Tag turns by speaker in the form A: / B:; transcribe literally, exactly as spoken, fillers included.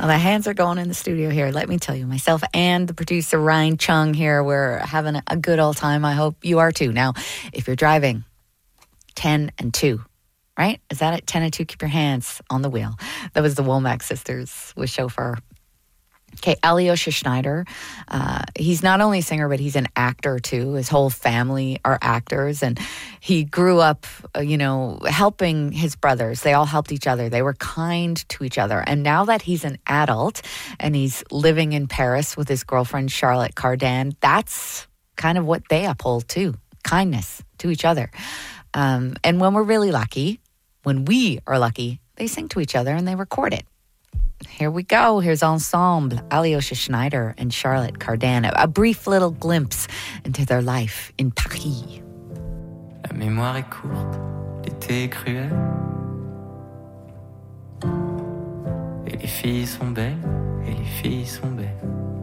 A: Well, the hands are going in the studio here. Let me tell you, myself and the producer, Ryan Chung, here, we're having a good old time. I hope you are too. Now, if you're driving, ten and two, right? Is that it? ten and two, keep your hands on the wheel. That was the Womack sisters with Chauffeur. Okay, Alyosha Schneider, uh, he's not only a singer, but he's an actor too. His whole family are actors, and he grew up, uh, you know, helping his brothers. They all helped each other. They were kind to each other. And now that he's an adult and he's living in Paris with his girlfriend, Charlotte Cardin, that's kind of what they uphold too, kindness to each other. Um, and when we're really lucky, when we are lucky, they sing to each other and they record it. Here we go. Here's Ensemble, Alyosha Schneider and Charlotte Cardin. A brief little glimpse into their life in Paris.
B: La mémoire est courte, l'été est cruel. Et les filles sont belles, et les filles sont belles.